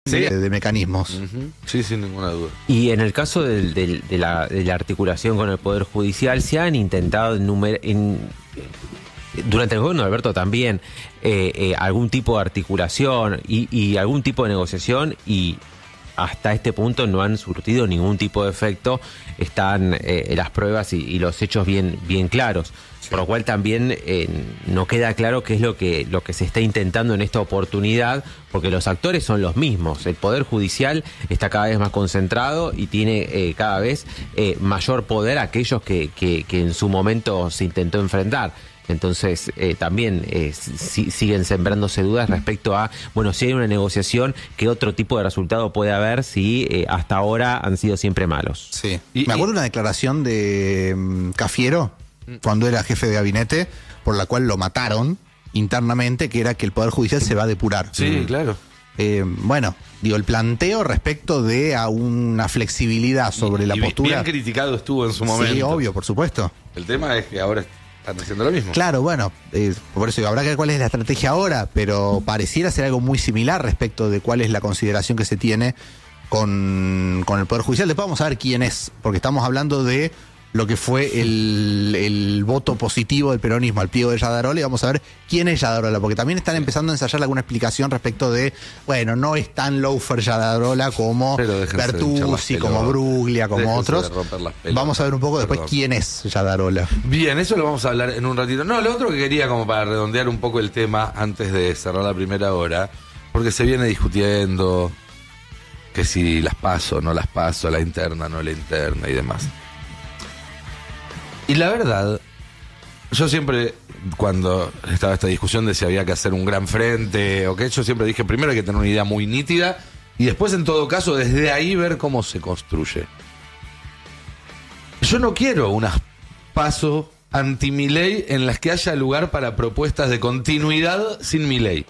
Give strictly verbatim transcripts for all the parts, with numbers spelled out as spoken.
Sí. de, de mecanismos. Uh-huh. Sí, sin ninguna duda. Y en el caso del, del, de, la, de la articulación con el Poder Judicial, se han intentado enumer- en, durante el gobierno de Alberto también eh, eh, algún tipo de articulación y, y algún tipo de negociación, y hasta este punto no han surtido ningún tipo de efecto. Están eh, las pruebas y, y los hechos bien, bien claros. Sí. Por lo cual también eh, no queda claro qué es lo que, lo que se está intentando en esta oportunidad, porque los actores son los mismos. El Poder Judicial está cada vez más concentrado y tiene eh, cada vez eh, mayor poder a aquellos que, que, que en su momento se intentó enfrentar. Entonces eh, también eh, si, siguen sembrándose dudas respecto a, bueno, si hay una negociación, qué otro tipo de resultado puede haber si eh, hasta ahora han sido siempre malos. Sí. Y, Me acuerdo y... una declaración de um, Cafiero, cuando era jefe de gabinete, por la cual lo mataron internamente, que era que el Poder Judicial se va a depurar. Sí, mm. claro. Eh, bueno, digo, el planteo respecto de a una flexibilidad sobre y, la y postura. Bien criticado estuvo en su momento. Sí, obvio, por supuesto. El tema es que ahora están haciendo lo mismo. Claro, bueno, eh, por eso digo, habrá que ver cuál es la estrategia ahora, pero pareciera ser algo muy similar respecto de cuál es la consideración que se tiene con, con el Poder Judicial. Después vamos a ver quién es, porque estamos hablando de lo que fue el, el voto positivo del peronismo al pliego de Yadarola, y vamos a ver quién es Yadarola, porque también están empezando a ensayar alguna explicación respecto de, bueno, no es tan loafer Yadarola como Bertuzzi, como Bruglia, como otros. Vamos a ver un poco después Perdón. quién es Yadarola. Bien, eso lo vamos a hablar en un ratito. No, lo otro que quería, como para redondear un poco el tema antes de cerrar la primera hora, porque se viene discutiendo que si las paso, no las paso, la interna, no la interna y demás. Y la verdad, yo siempre, cuando estaba esta discusión de si había que hacer un gran frente o qué, yo siempre dije, primero hay que tener una idea muy nítida y después, en todo caso, desde ahí ver cómo se construye. Yo no quiero unas paso anti-Milei en las que haya lugar para propuestas de continuidad sin Milei.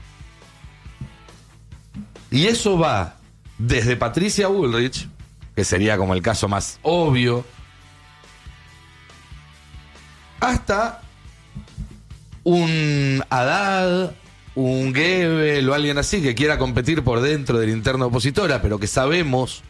Y eso va desde Patricia Bullrich, que sería como el caso más obvio, hasta un Haddad, un Goebbels o alguien así que quiera competir por dentro de la interna opositora, pero que sabemos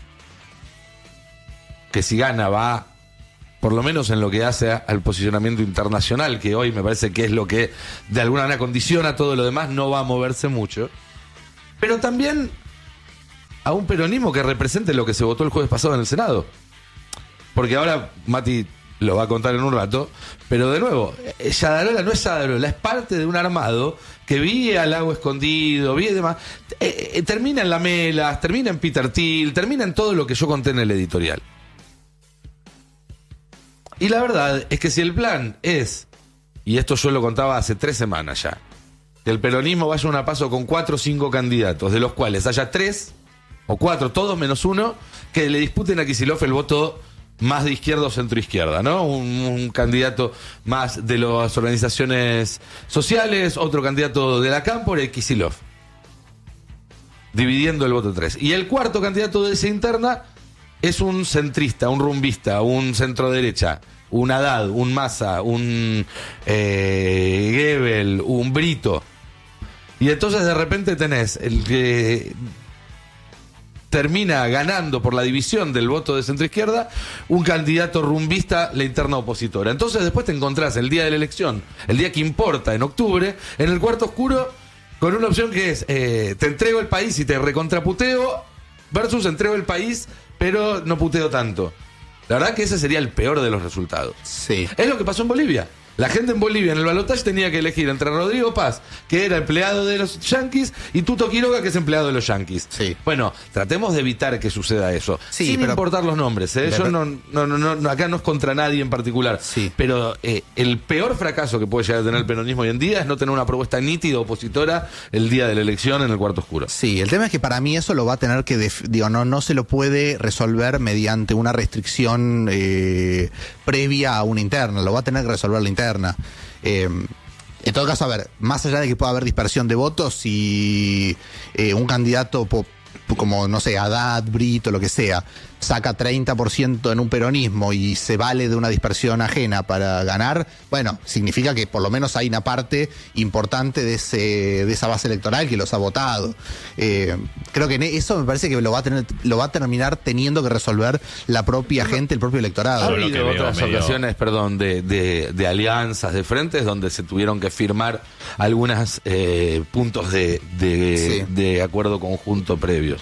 que si gana va, por lo menos en lo que hace al posicionamiento internacional, que hoy me parece que es lo que de alguna manera condiciona todo lo demás, no va a moverse mucho. Pero también a un peronismo que represente lo que se votó el jueves pasado en el Senado. Porque ahora, Mati lo va a contar en un rato, pero de nuevo, Yadarola no es Yadarola, es parte de un armado que vive al lago escondido, vive demás, eh, eh, termina en Lamelas, termina en Peter Thiel, termina en todo lo que yo conté en el editorial. Y la verdad es que si el plan es, y esto yo lo contaba hace tres semanas ya, que el peronismo vaya a una paso con cuatro o cinco candidatos, de los cuales haya tres o cuatro, todos menos uno, que le disputen a Kicillof el voto más de izquierda o centroizquierda, ¿no? Un, un candidato más de las organizaciones sociales, otro candidato de la Cámpora y Kicillof, dividiendo el voto en tres. Y el cuarto candidato de esa interna es un centrista, un rumbista, un centroderecha, un Haddad, un Massa, un eh, Goebbels, un Brito. Y entonces de repente tenés el que termina ganando por la división del voto de centroizquierda un candidato rumbista, la interna opositora. Entonces después te encontrás el día de la elección, el día que importa, en octubre, en el cuarto oscuro, con una opción que es eh, te entrego el país y te recontraputeo versus entrego el país pero no puteo tanto. La verdad que ese sería el peor de los resultados. Sí. Es lo que pasó en Bolivia. La gente en Bolivia en el balotaje tenía que elegir entre Rodrigo Paz, que era empleado de los Yankees, y Tuto Quiroga, que es empleado de los Yankees. Sí. Bueno, tratemos de evitar que suceda eso. Sí, sin pero, importar los nombres, ¿eh? Yo no, no, no, no, acá no es contra nadie en particular. Sí. Pero eh, el peor fracaso que puede llegar a tener el peronismo hoy en día es no tener una propuesta nítida opositora el día de la elección en el cuarto oscuro. Sí, el tema es que para mí eso lo va a tener que, def- digo, no, no se lo puede resolver mediante una restricción eh, previa a una interna, lo va a tener que resolver la interna. Eh, en todo caso, a ver, más allá de que pueda haber dispersión de votos, si eh, un candidato po- como no sé, Haddad, Brito, lo que sea, saca treinta por ciento en un peronismo y se vale de una dispersión ajena para ganar, bueno, significa que por lo menos hay una parte importante de ese de esa base electoral que los ha votado. Eh, creo que eso me parece que lo va a tener, lo va a terminar teniendo que resolver la propia gente, el propio electorado. Ha Yo lo que habido veo otras medio- ocasiones, perdón, de, de, de alianzas, de frentes, donde se tuvieron que firmar algunos eh, puntos de, de, Sí. de acuerdo conjunto previos.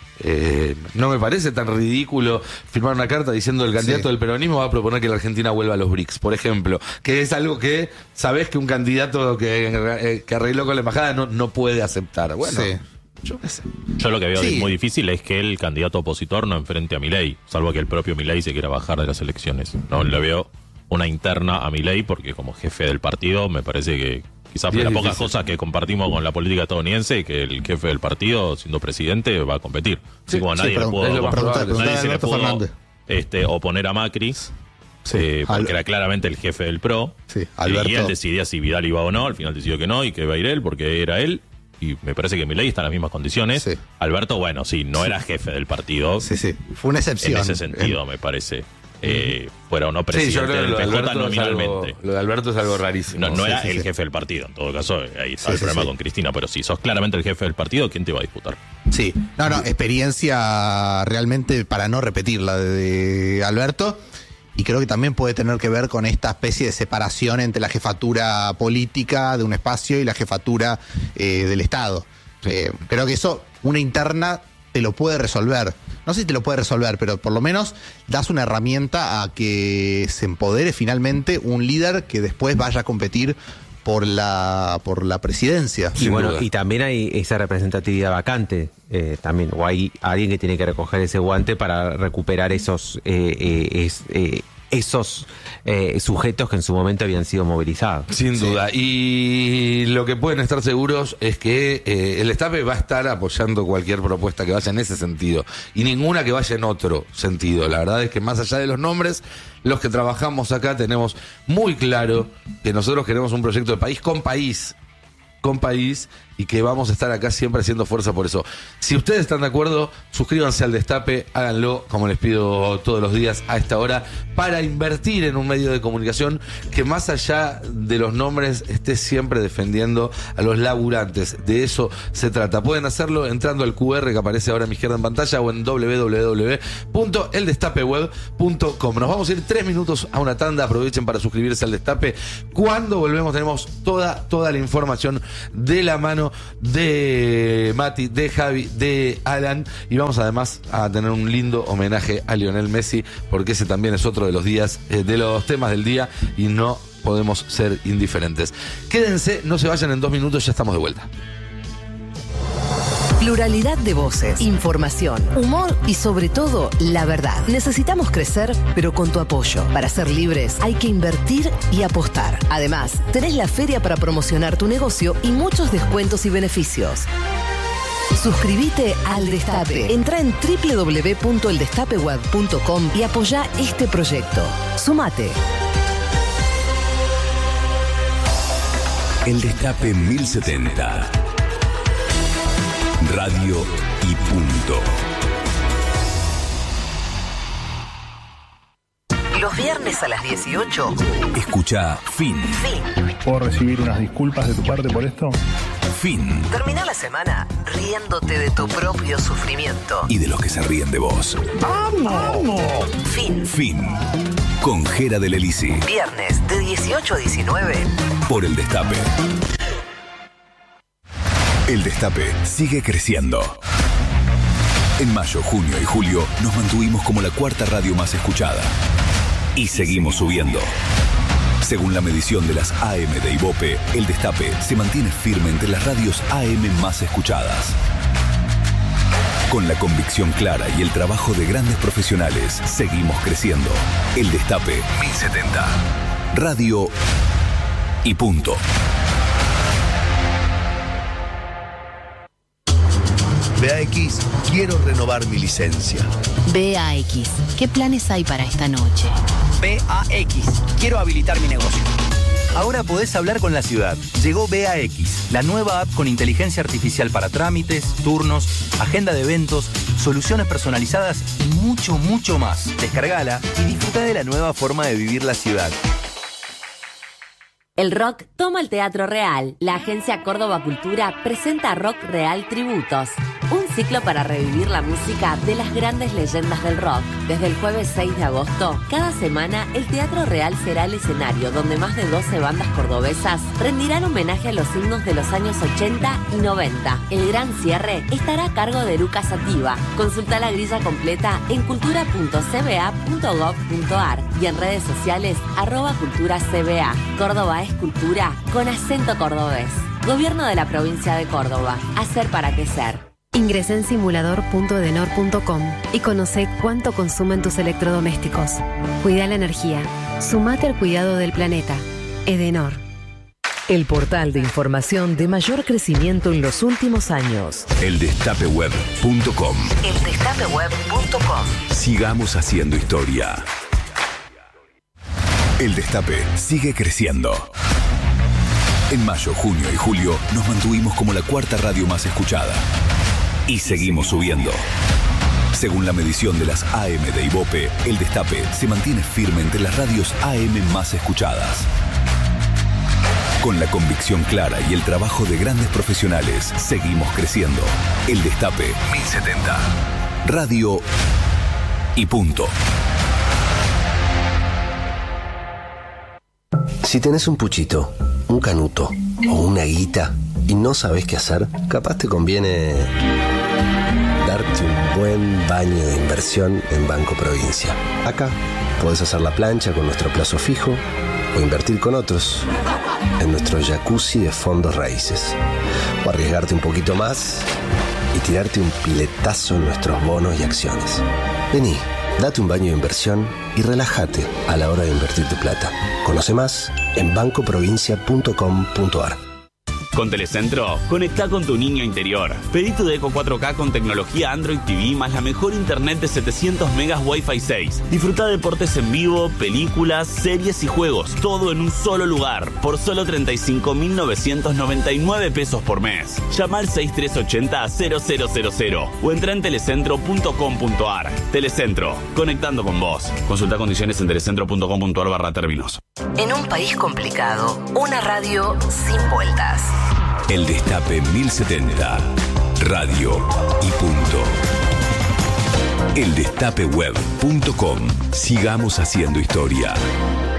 Eh, no me parece tan ridículo firmar una carta diciendo el candidato Sí. del peronismo va a proponer que la Argentina vuelva a los B R I C S, por ejemplo, que es algo que sabés que un candidato que, eh, que arregló con la embajada no, no puede aceptar. Bueno, Sí. yo qué sé. Yo lo que veo Sí. muy difícil es que el candidato opositor no enfrente a Milei, salvo que el propio Milei se quiera bajar de las elecciones. No le veo una interna a Milei porque como jefe del partido me parece que quizás Y de es las pocas difícil. cosas que compartimos con la política estadounidense que el jefe del partido, siendo presidente, va a competir. Así Sí, como sí, nadie le pero pudo, es lo más Pregunta- probable. pregunta nadie de se le Alberto pudo Fernández. este, oponer a Macri. Sí. Eh, porque Al- era claramente el jefe del P R O. Sí, y Alberto. él decidía si Vidal iba o no. Al final decidió que no y que iba a ir él porque era él. Y me parece que Milei está en las mismas condiciones. Sí. Alberto, bueno, sí, no era jefe del partido. Sí, sí, fue una excepción. En ese sentido, me parece. Eh, fuera o no Sí, yo presidente creo que del lo de, P J Alberto es algo, nominalmente. lo de Alberto es algo rarísimo. No, no Sí, era sí, el sí. jefe del partido, en todo caso, ahí está Sí, el sí, problema sí. con Cristina, pero si sos claramente el jefe del partido, ¿quién te va a disputar? Sí, no, no, experiencia realmente para no repetir la de, de Alberto. Y creo que también puede tener que ver con esta especie de separación entre la jefatura política de un espacio y la jefatura eh, del Estado. Eh, creo que eso, una interna, te lo puede resolver. No sé si te lo puede resolver, pero por lo menos das una herramienta a que se empodere finalmente un líder que después vaya a competir por la, por la presidencia. Y Sin bueno, duda. y también hay esa representatividad vacante, eh, también, o hay alguien que tiene que recoger ese guante para recuperar esos eh, eh, es- eh, esos eh, sujetos que en su momento habían sido movilizados. Sin Sí. duda. Y lo que pueden estar seguros es que eh, el Destape va a estar apoyando cualquier propuesta que vaya en ese sentido. Y ninguna que vaya en otro sentido. La verdad es que más allá de los nombres, los que trabajamos acá tenemos muy claro que nosotros queremos un proyecto de país con país. Con país y que vamos a estar acá siempre haciendo fuerza por eso. Si ustedes están de acuerdo, suscríbanse al Destape, háganlo, como les pido todos los días a esta hora, para invertir en un medio de comunicación que más allá de los nombres esté siempre defendiendo a los laburantes. De eso se trata. Pueden hacerlo entrando al Q R que aparece ahora a mi izquierda en pantalla o en doble u doble u doble u punto el destape web punto com. Nos vamos a ir tres minutos a una tanda. Aprovechen para suscribirse al Destape. Cuando volvemos tenemos toda, toda la información de la mano de Mati, de Javi, de Alan, y vamos además a tener un lindo homenaje a Lionel Messi, porque ese también es otro de los días, eh, de los temas del día, y no podemos ser indiferentes. Quédense, no se vayan, en dos minutos ya estamos de vuelta. Pluralidad de voces, información, humor y sobre todo la verdad. Necesitamos crecer, pero con tu apoyo. Para ser libres hay que invertir y apostar. Además, tenés la feria para promocionar tu negocio y muchos descuentos y beneficios. Suscríbete al Destape. Entra en doble u doble u doble u punto el destape web punto com y apoya este proyecto. Sumate. El Destape mil setenta. Radio y punto. Los viernes a las dieciocho, Escucha Fin. fin. ¿Puedo recibir unas disculpas de tu parte por esto? Fin. Termina la semana riéndote de tu propio sufrimiento. Y de los que se ríen de vos. Fin. Fin. Con Gera del Elisi. Viernes de dieciocho a diecinueve. Por el Destape. El Destape sigue creciendo. En mayo, junio y julio nos mantuvimos como la cuarta radio más escuchada. Y seguimos subiendo. Según la medición de las A M de Ibope, el Destape se mantiene firme entre las radios A M más escuchadas. Con la convicción clara y el trabajo de grandes profesionales, seguimos creciendo. El Destape mil setenta. Radio y punto. B A X, quiero renovar mi licencia. B A X, ¿qué planes hay para esta noche? B A X, quiero habilitar mi negocio. Ahora podés hablar con la ciudad. Llegó B A X, la nueva app con inteligencia artificial para trámites, turnos, agenda de eventos, soluciones personalizadas y mucho, mucho más. Descargala y disfruta de la nueva forma de vivir la ciudad. El rock toma el Teatro Real. La agencia Córdoba Cultura presenta Rock Real Tributos, un ciclo para revivir la música de las grandes leyendas del rock. Desde el jueves seis de agosto, cada semana el Teatro Real será el escenario donde más de doce bandas cordobesas rendirán homenaje a los himnos de los años ochenta y noventa. El gran cierre estará a cargo de Lucas Sativa. Consulta la grilla completa en cultura punto c b a punto gov punto a r y en redes sociales arroba cultura c b a. Córdoba es cultura con acento cordobés. Gobierno de la provincia de Córdoba. Hacer para crecer. Ingresa en simulador punto edenor punto com y conoce cuánto consumen tus electrodomésticos. Cuida la energía. Sumate al cuidado del planeta. Edenor. El portal de información de mayor crecimiento en los últimos años. el destape web punto com. el destape web punto com. Sigamos haciendo historia. El Destape sigue creciendo. En mayo, junio y julio nos mantuvimos como la cuarta radio más escuchada. Y seguimos subiendo. Según la medición de las A M de Ibope, El Destape se mantiene firme entre las radios A M más escuchadas. Con la convicción clara y el trabajo de grandes profesionales, seguimos creciendo. El Destape mil setenta. Radio y punto. Si tenés un puchito, un canuto o una guita y no sabés qué hacer, capaz te conviene darte un buen baño de inversión en Banco Provincia. Acá podés hacer la plancha con nuestro plazo fijo o invertir con otros en nuestro jacuzzi de fondos raíces. O arriesgarte un poquito más y tirarte un piletazo en nuestros bonos y acciones. Vení, date un baño de inversión y relájate a la hora de invertir tu plata. Conoce más en banco provincia punto com punto a r. Con Telecentro, conectá con tu niño interior. Pedí tu Deco cuatro K con tecnología Android T V más la mejor internet de setecientos megas Wi-Fi seis. Disfruta deportes en vivo, películas, series y juegos, todo en un solo lugar, por solo treinta y cinco mil novecientos noventa y nueve pesos por mes. Llama al seis tres ochenta cero cero cero cero o entra en telecentro punto com punto a r. Telecentro, conectando con vos. Consulta condiciones en telecentro punto com punto a r barra términos. En un país complicado, una radio sin vueltas. El Destape mil setenta. Radio y punto. el destape web punto com. Sigamos haciendo historia.